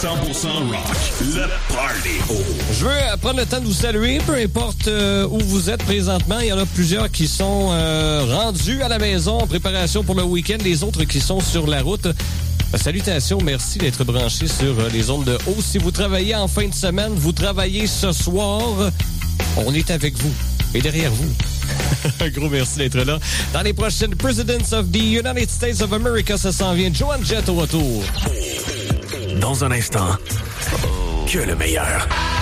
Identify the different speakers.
Speaker 1: rock. Le Party.
Speaker 2: Je veux prendre le temps de vous saluer, peu importe où vous êtes présentement. Il y en a plusieurs qui sont rendus à la maison en préparation pour le week-end, les autres qui sont sur la route. Salutations, merci d'être branchés sur les ondes de haut. Si vous travaillez en fin de semaine, vous travaillez ce soir, on est avec vous et derrière vous. Un gros merci d'être là. Dans les prochaines Presidents of the United States of America, ça s'en vient. Joan Jett au retour.
Speaker 1: Dans un instant, que le meilleur.